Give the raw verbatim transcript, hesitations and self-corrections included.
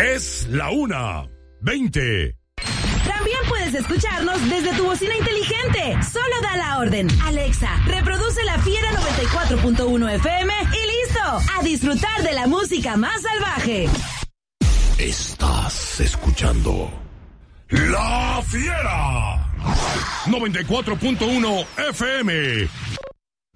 Es la una, veinte. También puedes escucharnos desde tu bocina inteligente. Solo da la orden. Alexa, reproduce La Fiera noventa y cuatro punto uno F M y listo. A disfrutar de la música más salvaje. Estás escuchando La Fiera noventa y cuatro punto uno F M.